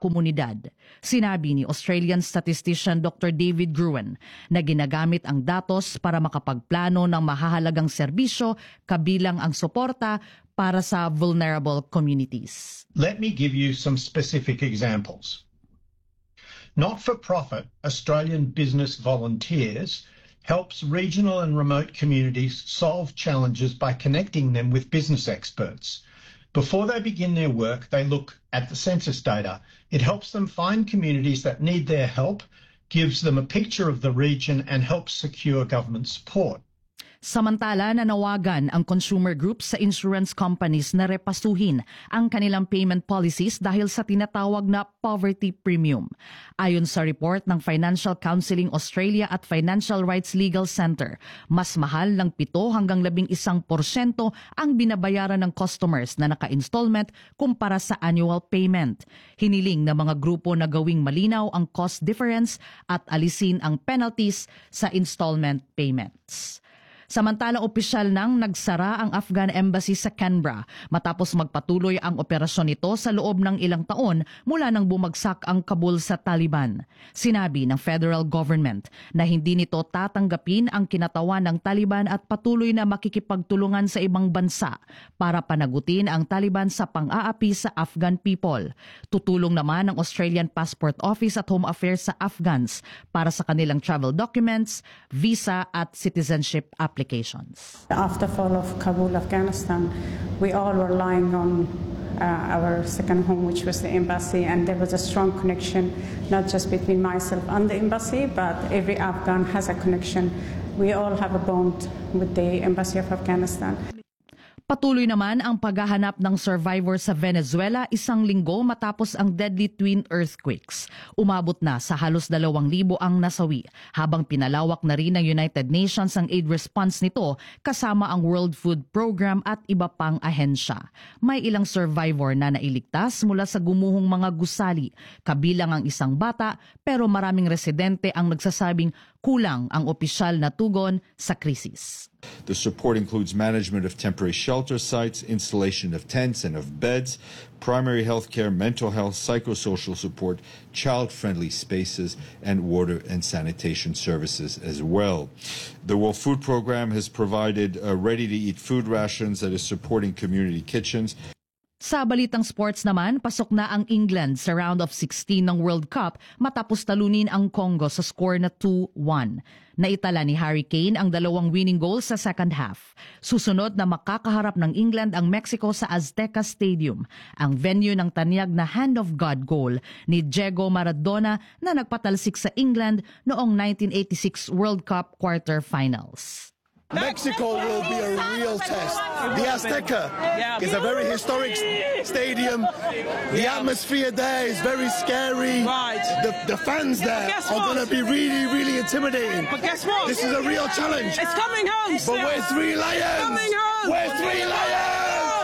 komunidad. Sinabi ni Australian statistician Dr. David Gruen na ginagamit ang datos para makapagplano ng mahahalagang serbisyo kabilang ang suporta para sa vulnerable communities. Let me give you some specific examples. Not-for-profit Australian business volunteers helps regional and remote communities solve challenges by connecting them with business experts. Before they begin their work, they look at the census data. It helps them find communities that need their help, gives them a picture of the region, and helps secure government support. Samantala, nanawagan ang consumer groups sa insurance companies na repasuhin ang kanilang payment policies dahil sa tinatawag na poverty premium. Ayon sa report ng Financial Counselling Australia at Financial Rights Legal Center, mas mahal ng 7 hanggang 11% ang binabayaran ng customers na naka-installment kumpara sa annual payment. Hiniling ng mga grupo na gawing malinaw ang cost difference at alisin ang penalties sa installment payments. Samantala, opisyal nang nagsara ang Afghan Embassy sa Canberra matapos magpatuloy ang operasyon nito sa loob ng ilang taon mula nang bumagsak ang Kabul sa Taliban. Sinabi ng federal government na hindi nito tatanggapin ang kinatawan ng Taliban at patuloy na makikipagtulungan sa ibang bansa para panagutin ang Taliban sa pang-aapi sa Afghan people. Tutulong naman ang Australian Passport Office at Home Affairs sa Afghans para sa kanilang travel documents, visa at citizenship applications. After fall of Kabul, Afghanistan, we all were relying on our second home, which was the embassy, and there was a strong connection, not just between myself and the embassy, but every Afghan has a connection. We all have a bond with the Embassy of Afghanistan. Patuloy naman ang paghahanap ng survivor sa Venezuela 1 linggo matapos ang deadly twin earthquakes. Umabot na sa halos 2,000 ang nasawi, habang pinalawak na rin ng United Nations ang aid response nito kasama ang World Food Program at iba pang ahensya. May ilang survivor na nailigtas mula sa gumuhong mga gusali, kabilang ang isang bata, pero maraming residente ang nagsasabing kulang ang opisyal na tugon sa krisis. The support includes management of temporary shelter sites, installation of tents and of beds, primary health care, mental health, psychosocial support, child-friendly spaces, and water and sanitation services as well. The World Food Program has provided ready-to-eat food rations that is supporting community kitchens. Sa balitang sports naman, pasok na ang England sa round of 16 ng World Cup matapos talunin ang Congo sa score na 2-1. Naitala ni Harry Kane ang 2 winning goals sa second half. Susunod na makakaharap ng England ang Mexico sa Azteca Stadium, ang venue ng tanyag na Hand of God goal ni Diego Maradona na nagpatalsik sa England noong 1986 World Cup quarterfinals. Mexico will be a real test. The Azteca is a very historic stadium. The atmosphere there is very scary. The fans there are going to be really, really intimidating. But guess what? This is a real challenge. It's coming home. But we're 3 Lions. Coming home. We're 3 Lions.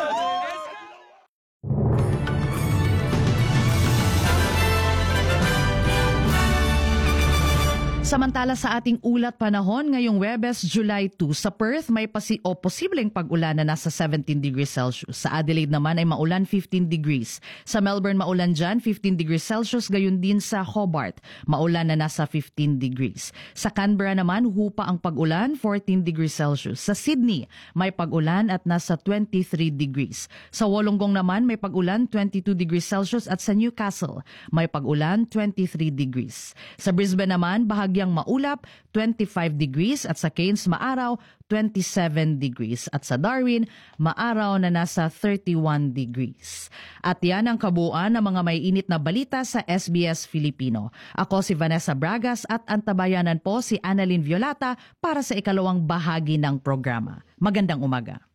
Samantala sa ating ulat panahon ngayong Huwebes, July 2, sa Perth may posibleng pag-ulan na nasa 17 degrees Celsius. Sa Adelaide naman ay maulan 15 degrees. Sa Melbourne maulan dyan 15 degrees Celsius, gayon din sa Hobart maulan na nasa 15 degrees. Sa Canberra naman hupa ang pag-ulan 14 degrees Celsius. Sa Sydney may pag-ulan at nasa 23 degrees. Sa Wollongong naman may pag-ulan 22 degrees Celsius at sa Newcastle may pag-ulan 23 degrees. Sa Brisbane naman bahagyang maulap, 25 degrees at sa Cairns maaraw, 27 degrees at sa Darwin maaraw na nasa 31 degrees. At yan ang kabuuan ng mga may init na balita sa SBS Filipino. Ako si Vanessa Bragas at antabayanan po si Annalyn Violata para sa ikalawang bahagi ng programa. Magandang umaga.